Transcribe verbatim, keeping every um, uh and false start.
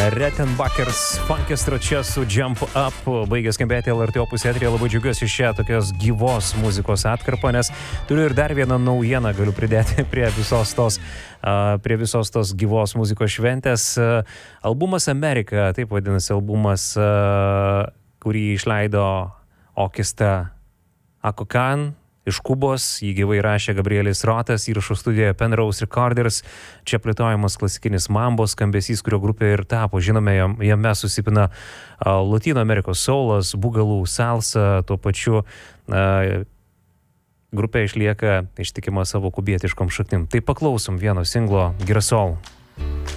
Rettenbachers Funkestro čia su Jump Up. Baigė skambėti L R T Opus eteryje. Labai džiaugiuosi šią tokios gyvos muzikos atkarpą, nes turiu ir dar vieną naujieną, galiu pridėti prie visos tos, uh, prie visos tos gyvos muzikos šventės. Uh, albumas Amerika, taip vadinasi albumas, uh, kurį išleido Okista Akokan iš Kubos, jį gyvai rašė Gabrielis Rotas, įrašų studijoje Penrose Recorders. Čia plėtojamas klasikinis mambos skambesys, kurio grupė ir tapo. Žinome, jame susipina uh, Latino Amerikos soulas, bugalų, salsa, tuo pačiu uh, grupė išlieka ištikima savo kubietiškom šaknim. Tai paklausom vieno singlo Girasol.